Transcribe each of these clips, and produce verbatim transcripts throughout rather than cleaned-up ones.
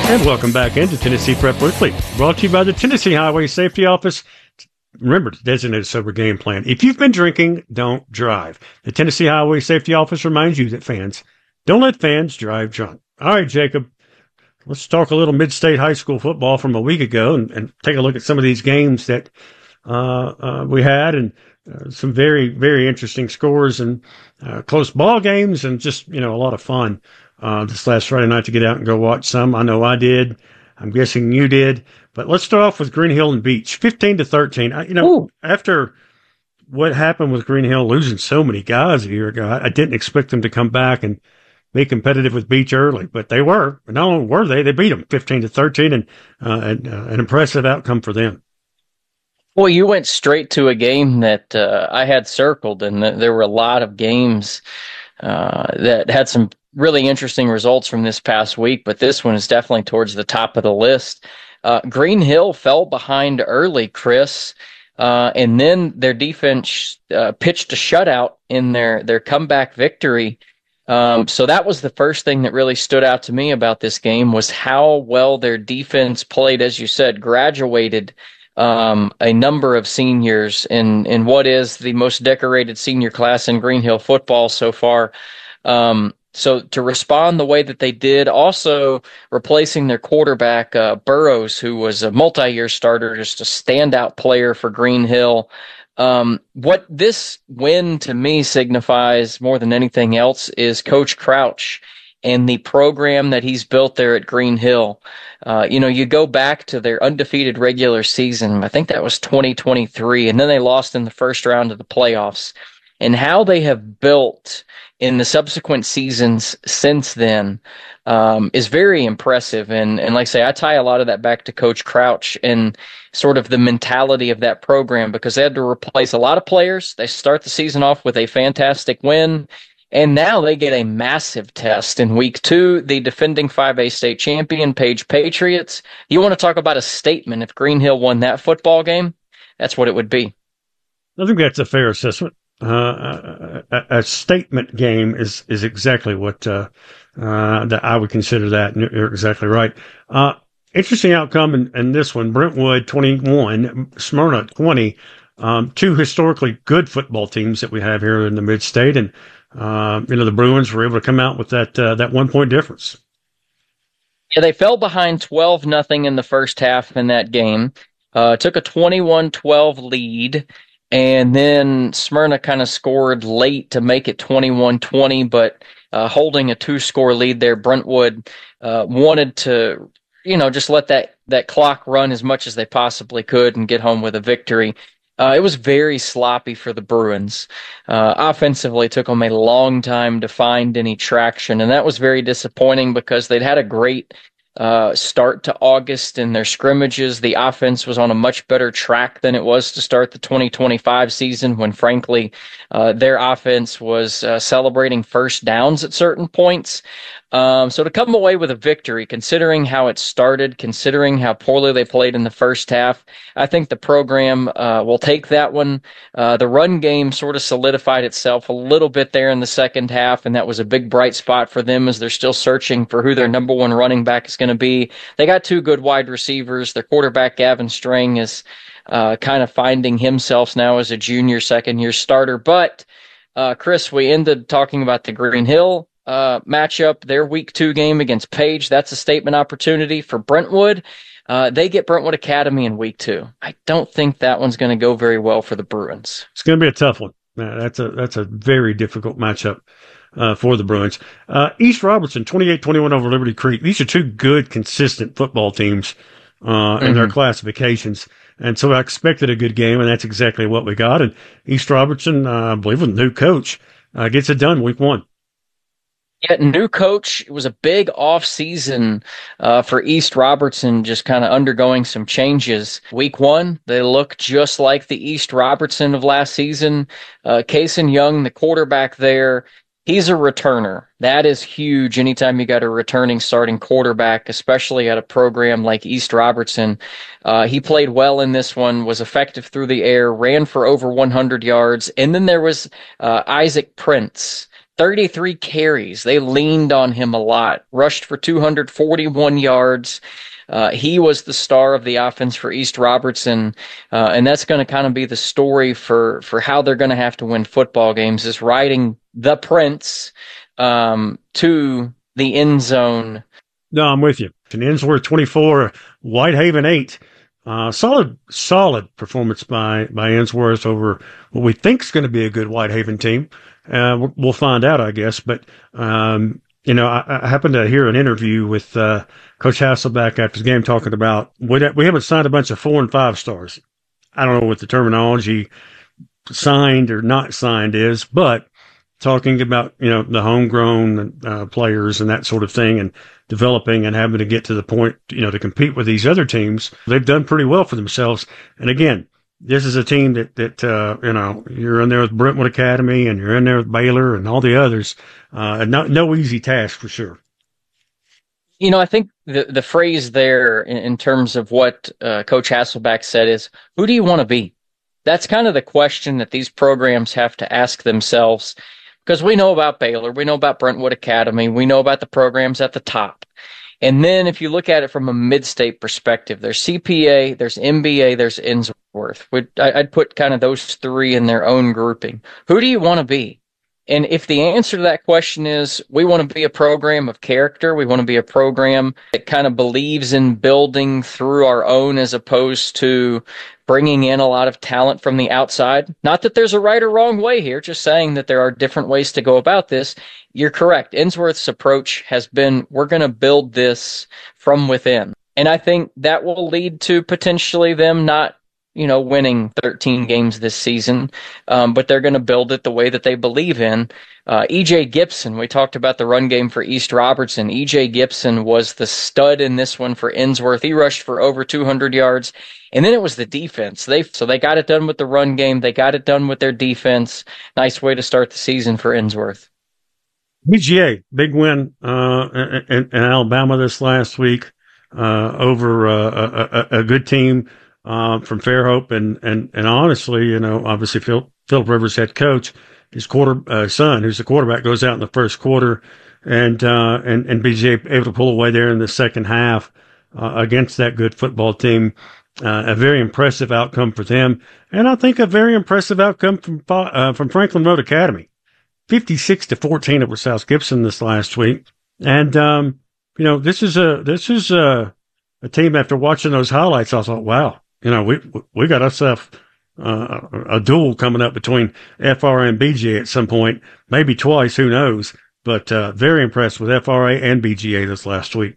And welcome back into Tennessee Prep Weekly, brought to you by the Tennessee Highway Safety Office. Remember to designate a sober game plan. If you've been drinking, don't drive. The Tennessee Highway Safety Office reminds you that fans, don't let fans drive drunk. All right, Jacob, let's talk a little mid-state high school football from a week ago and, and take a look at some of these games that uh, uh, we had and uh, some very, very interesting scores and uh, close ball games and just, you know, a lot of fun. Uh, this last Friday night to get out and go watch some. I know I did. I'm guessing you did. But let's start off with Green Hill and Beach, fifteen to thirteen. I, you know, Ooh. After what happened with Green Hill losing so many guys a year ago, I, I didn't expect them to come back and be competitive with Beach early, but they were. But not only were they, they beat them fifteen to thirteen, and, uh, and uh, an impressive outcome for them. Well, you went straight to a game that uh, I had circled, and th- there were a lot of games uh, that had some really interesting results from this past week, but this one is definitely towards the top of the list. Uh, Green Hill fell behind early, Chris, uh, and then their defense uh, pitched a shutout in their, their comeback victory. Um, so that was the first thing that really stood out to me about this game was how well their defense played, as you said, graduated um, a number of seniors in, in what is the most decorated senior class in Green Hill football so far. Um, So to respond the way that they did, also replacing their quarterback, uh, Burrows, who was a multi-year starter, just a standout player for Green Hill. Um, what this win to me signifies more than anything else is Coach Crouch and the program that he's built there at Green Hill. Uh, you know, you go back to their undefeated regular season. I think that was twenty twenty-three, and then they lost in the first round of the playoffs. And how they have built in the subsequent seasons since then um, is very impressive. And, and like I say, I tie a lot of that back to Coach Crouch and sort of the mentality of that program because they had to replace a lot of players. They start the season off with a fantastic win, and now they get a massive test in week two, the defending five A state champion, Page Patriots. You want to talk about a statement. If Green Hill won that football game, that's what it would be. I think that's a fair assessment. Uh, a, a statement game is, is exactly what, uh, uh, that I would consider that. And you're exactly right. Uh, interesting outcome in, in this one. Brentwood twenty-one, Smyrna twenty, um, two historically good football teams that we have here in the mid-state. And, uh, you know, the Bruins were able to come out with that, uh, that one point difference. Yeah, they fell behind twelve nothing in the first half in that game, uh, took a twenty-one twelve lead. And then Smyrna kind of scored late to make it twenty-one twenty, but uh, holding a two-score lead there, Brentwood uh, wanted to, you know, just let that, that clock run as much as they possibly could and get home with a victory. Uh, it was very sloppy for the Bruins. Uh, offensively, it took them a long time to find any traction, and that was very disappointing because they'd had a great Uh, start to August in their scrimmages. The offense was on a much better track than it was to start the twenty twenty-five season when, frankly, uh, their offense was uh, celebrating first downs at certain points. Um, so to come away with a victory, considering how it started, considering how poorly they played in the first half, I think the program uh, will take that one. Uh, the run game sort of solidified itself a little bit there in the second half, and that was a big bright spot for them as they're still searching for who their number one running back is going to be. They got two good wide receivers. Their quarterback, Gavin String, is uh, kind of finding himself now as a junior, second-year starter. But, uh, Chris, we ended talking about the Green Hill uh, matchup, their week two game against Page. That's a statement opportunity for Brentwood. Uh, they get Brentwood Academy in week two. I don't think that one's going to go very well for the Bruins. It's going to be a tough one. Man, that's a that's a very difficult matchup uh, for the Bruins. Uh, East Robertson, twenty-eight twenty-one over Liberty Creek. These are two good, consistent football teams uh, mm-hmm. in their classifications. And so I expected a good game, and that's exactly what we got. And East Robertson, uh, I believe with a new coach, uh, gets it done week one. Yeah, new coach. It was a big off season uh, for East Robertson, just kind of undergoing some changes. Week one, they look just like the East Robertson of last season. Uh, Kason Young, the quarterback there, he's a returner. That is huge anytime you got a returning starting quarterback, especially at a program like East Robertson. Uh, he played well in this one, was effective through the air, ran for over one hundred yards. And then there was uh, Isaac Prince, thirty-three carries. They leaned on him a lot. Rushed for two hundred forty-one yards. Uh, he was the star of the offense for East Robertson, uh, and that's going to kind of be the story for, for how they're going to have to win football games, is riding the Prince um, to the end zone. No, I'm with you. And Ensworth twenty-four, Whitehaven eight. Uh, solid, solid performance by, by Ensworth over what we think is going to be a good Whitehaven team. Uh, we'll find out, I guess. But, um, you know, I, I happened to hear an interview with, uh, Coach Hasselback after the game talking about, we, we haven't signed a bunch of four and five stars. I don't know what the terminology signed or not signed is, but talking about, you know, the homegrown uh, players and that sort of thing, and developing and having to get to the point, you know, to compete with these other teams. They've done pretty well for themselves. And again, this is a team that, that, uh, you know, you're in there with Brentwood Academy and you're in there with Baylor and all the others. Uh, no, no easy task for sure. You know, I think the, the phrase there in, in terms of what uh, Coach Hasselback said is, who do you want to be? That's kind of the question that these programs have to ask themselves, because we know about Baylor, we know about Brentwood Academy, we know about the programs at the top. And then if you look at it from a mid-state perspective, there's C P A, there's M B A, there's Ensworth. I'd put kind of those three in their own grouping. Who do you want to be? And if the answer to that question is, we want to be a program of character, we want to be a program that kind of believes in building through our own as opposed to bringing in a lot of talent from the outside. Not that there's a right or wrong way here, just saying that there are different ways to go about this. You're correct. Ensworth's approach has been, we're going to build this from within. And I think that will lead to potentially them not, you know, winning thirteen games this season, um, but they're going to build it the way that they believe in. Uh, E J Gibson, we talked about the run game for East Robertson. E J Gibson was the stud in this one for Ensworth. He rushed for over two hundred yards. And then it was the defense. They So they got it done with the run game. They got it done with their defense. Nice way to start the season for Ensworth. B G A, big win uh, in, in Alabama this last week uh, over uh, a, a, a good team. Uh, from Fairhope, and, and, and honestly, you know, obviously Phil, Philip Rivers, head coach, his quarter, uh, son, who's the quarterback, goes out in the first quarter, and, uh, and, and B G A able to pull away there in the second half, uh, against that good football team. Uh, a very impressive outcome for them. And I think a very impressive outcome from, uh, from Franklin Road Academy. fifty-six to fourteen over South Gibson this last week. And, um, you know, this is a, this is a, a team after watching those highlights, I thought, wow. You know, we we got ourselves uh, a duel coming up between F R A and B G A at some point, maybe twice, who knows? But uh, very impressed with F R A and B G A this last week.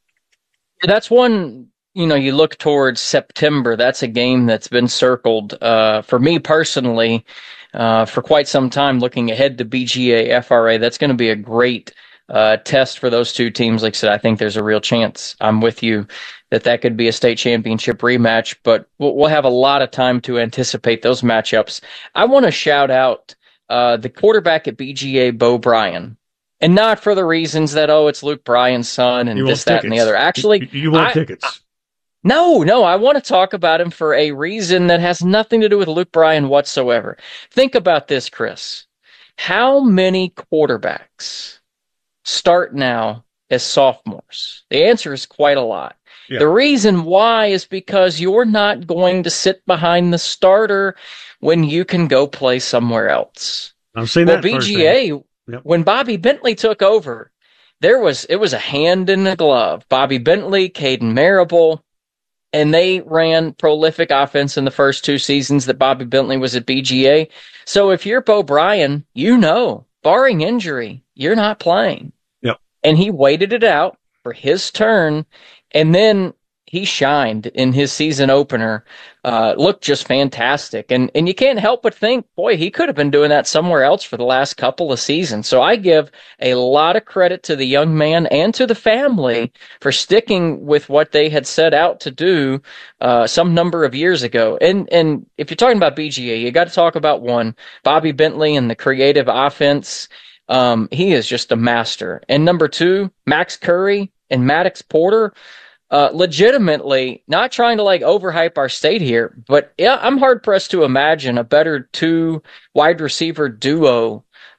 That's one, you know, you look towards September. That's a game that's been circled uh, for me personally uh, for quite some time. Looking ahead to B G A, F R A, that's going to be a great uh, test for those two teams. Like I said, I think there's a real chance. I'm with you that that could be a state championship rematch, but we'll have a lot of time to anticipate those matchups. I want to shout out uh, the quarterback at B G A, Bo Bryan, and not for the reasons that, oh, it's Luke Bryan's son and this, that, and the other. Actually, you, you want I, tickets. I, no, no, I want to talk about him for a reason that has nothing to do with Luke Bryan whatsoever. Think about this, Chris. How many quarterbacks start now as sophomores? The answer is quite a lot. Yeah. The reason why is because you're not going to sit behind the starter when you can go play somewhere else. I've seen well, that. B G A, yep. When Bobby Bentley took over, there was it was a hand in a glove. Bobby Bentley, Caden Marable, and they ran prolific offense in the first two seasons that Bobby Bentley was at B G A. So if you're Bo Bryan, you know, barring injury, you're not playing. Yep. And he waited it out for his turn. And then he shined in his season opener, uh, looked just fantastic. And and you can't help but think, boy, he could have been doing that somewhere else for the last couple of seasons. So I give a lot of credit to the young man and to the family for sticking with what they had set out to do uh, some number of years ago. And and if you're talking about B G A, you got to talk about one, Bobby Bentley and the creative offense. Um, he is just a master. And number two, Max Curry and Maddox Porter, uh, legitimately, not trying to like overhype our state here, but yeah, I'm hard pressed to imagine a better two wide receiver duo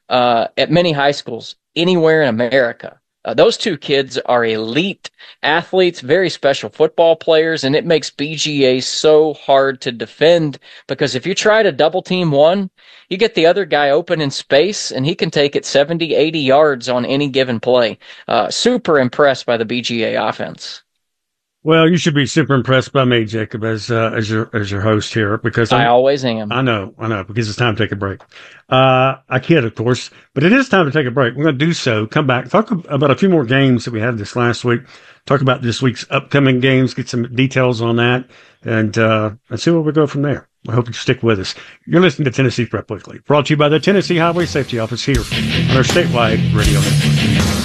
uh, at many high schools anywhere in America. Uh, those two kids are elite athletes, very special football players, and it makes B G A so hard to defend because if you try to double team one, you get the other guy open in space, and he can take it seventy, eighty yards on any given play. Uh, super impressed by the B G A offense. Well, you should be super impressed by me, Jacob, as uh, as your as your host here, because I'm, I always am. I know, I know, because it's time to take a break. Uh, I kid, of course, but it is time to take a break. We're going to do so. Come back, talk about a few more games that we had this last week. Talk about this week's upcoming games, get some details on that, and uh, and see where we go from there. I hope you stick with us. You're listening to Tennessee Prep Weekly, brought to you by the Tennessee Highway Safety Office here on our statewide radio network.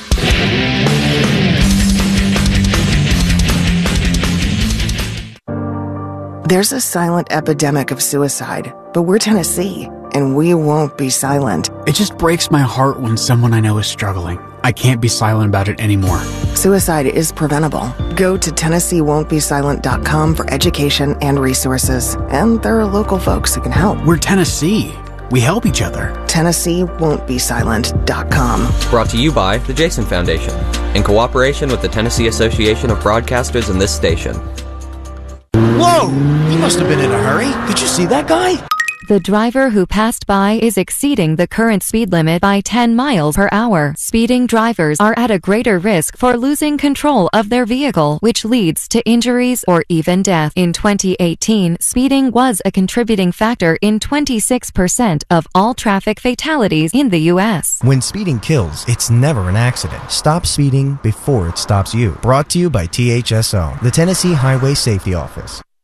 There's a silent epidemic of suicide, but we're Tennessee, and we won't be silent. It just breaks my heart when someone I know is struggling. I can't be silent about it anymore. Suicide is preventable. Go to Tennessee Won't Be Silent dot com for education and resources, and there are local folks who can help. We're Tennessee. We help each other. Tennessee Won't Be Silent dot com. Brought to you by the Jason Foundation, in cooperation with the Tennessee Association of Broadcasters and this station. Whoa! He must have been in a hurry. Did you see that guy? The driver who passed by is exceeding the current speed limit by ten miles per hour. Speeding drivers are at a greater risk for losing control of their vehicle, which leads to injuries or even death. In twenty eighteen, speeding was a contributing factor in twenty-six percent of all traffic fatalities in the U S. When speeding kills, it's never an accident. Stop speeding before it stops you. Brought to you by T H S O, the Tennessee Highway Safety Office.